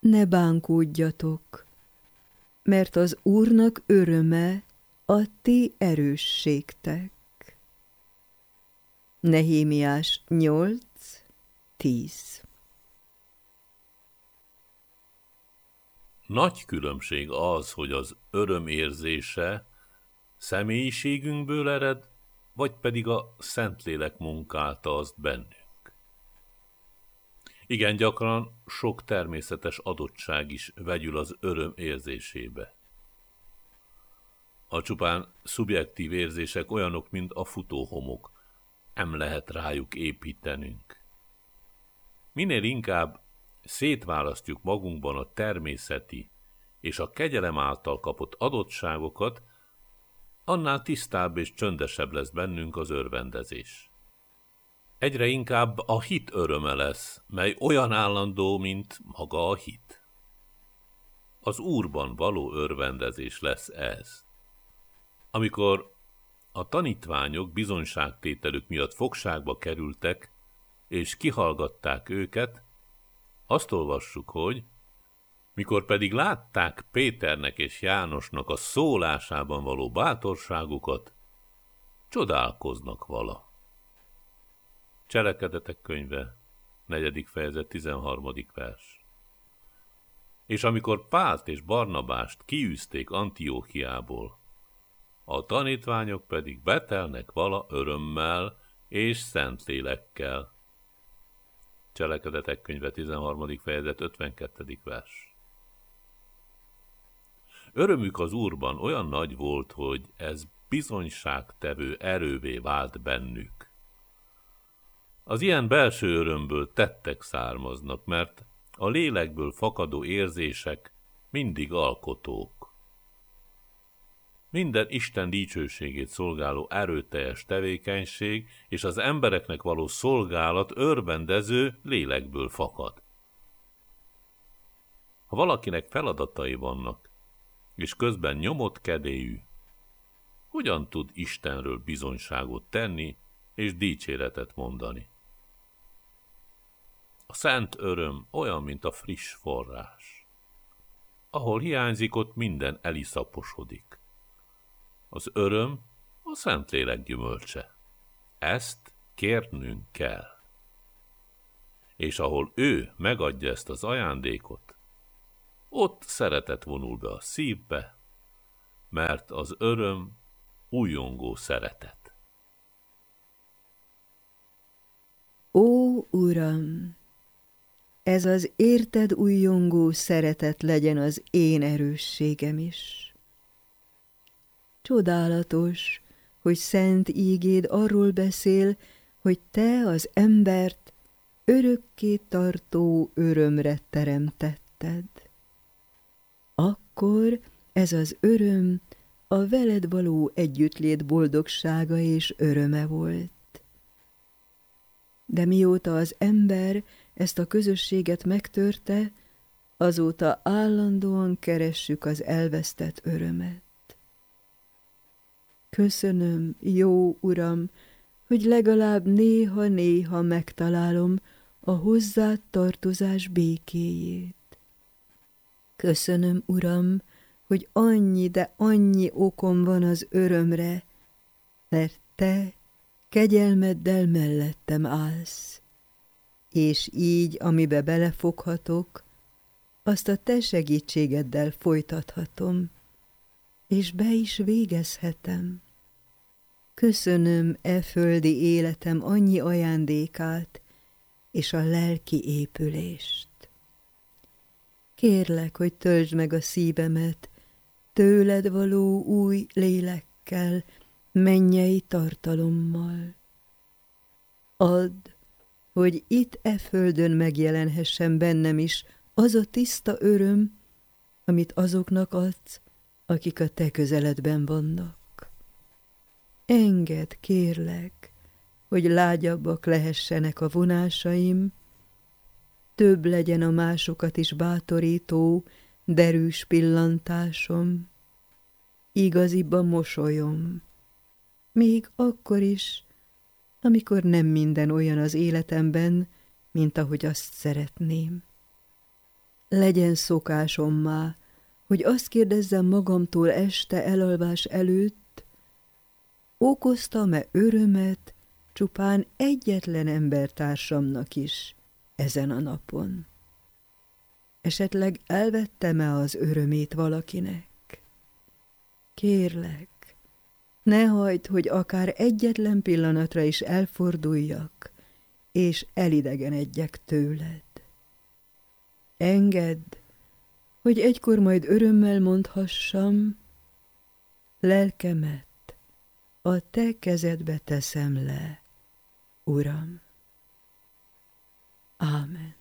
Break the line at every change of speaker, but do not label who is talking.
ne bánkódjatok, mert az Úrnak öröme a ti erősségtek. Nehémiás 8:10.
Nagy különbség az, hogy az öröm érzése személyiségünkből ered, vagy pedig a Szentlélek munkálta azt bennünk. Igen gyakran sok természetes adottság is vegyül az öröm érzésébe. A csupán szubjektív érzések olyanok, mint a futóhomok, nem lehet rájuk építenünk. Minél inkább szétválasztjuk magunkban a természeti és a kegyelem által kapott adottságokat, annál tisztább és csöndesebb lesz bennünk az örvendezés. Egyre inkább a hit öröme lesz, mely olyan állandó, mint maga a hit. Az Úrban való örvendezés lesz ez. Amikor a tanítványok bizonyságtételük miatt fogságba kerültek, és kihallgatták őket, azt olvassuk, hogy mikor pedig látták Péternek és Jánosnak a szólásában való bátorságukat, csodálkoznak vala. Cselekedetek könyve, 4. fejezet, 13. vers. És amikor Pált és Barnabást kiűzték Antióchiából, a tanítványok pedig betelnek vala örömmel és szentlélekkel. Cselekedetek könyve, 13. fejezet, 52. vers. Örömük az Úrban olyan nagy volt, hogy ez bizonyságtevő erővé vált bennük. Az ilyen belső örömből tettek származnak, mert a lélekből fakadó érzések mindig alkotók. Minden Isten dicsőségét szolgáló erőteljes tevékenység és az embereknek való szolgálat örvendező lélekből fakad. Ha valakinek feladatai vannak, és közben nyomott kedélyű, hogyan tud Istenről bizonyságot tenni és dicséretet mondani? A szent öröm olyan, mint a friss forrás. Ahol hiányzik, ott minden eliszaposodik. Az öröm a Szentlélek gyümölcse. Ezt kérnünk kell. És ahol ő megadja ezt az ajándékot, ott szeretet vonul be a szívbe, mert az öröm újongó szeretet.
Ó, Uram! Ez az érted újongó szeretet legyen az én erősségem is. Csodálatos, hogy szent ígéd arról beszél, hogy te az embert örökké tartó örömre teremtetted. Akkor ez az öröm a veled való együttlét boldogsága és öröme volt. De mióta az ember ezt a közösséget megtörte, azóta állandóan keressük az elvesztett örömet. Köszönöm, jó Uram, hogy legalább néha-néha megtalálom a hozzád tartozás békéjét. Köszönöm, Uram, hogy annyi, de annyi okom van az örömre, mert te kegyelmeddel mellettem állsz, és így, amibe belefoghatok, azt a te segítségeddel folytathatom, és be is végezhetem. Köszönöm e földi életem annyi ajándékát, és a lelki épülést. Kérlek, hogy töltsd meg a szívemet tőled való új lélekkel, mennyei tartalommal. Add, hogy itt e földön megjelenhessen bennem is az a tiszta öröm, amit azoknak adsz, akik a te közeledben vannak. Engedd, kérlek, hogy lágyabbak lehessenek a vonásaim, több legyen a másokat is bátorító, derűs pillantásom, igazibb a mosolyom, még akkor is, amikor nem minden olyan az életemben, mint ahogy azt szeretném. legyen szokásommá, hogy azt kérdezzem magamtól este elalvás előtt, okoztam-e örömet csupán egyetlen embertársamnak is ezen a napon? Esetleg elvettem-e az örömét valakinek? Kérlek, ne hagyd, hogy akár egyetlen pillanatra is elforduljak, és elidegenedjek tőled. Engedd, hogy egykor majd örömmel mondhassam, lelkemet a te kezedbe teszem le, Uram. Ámen.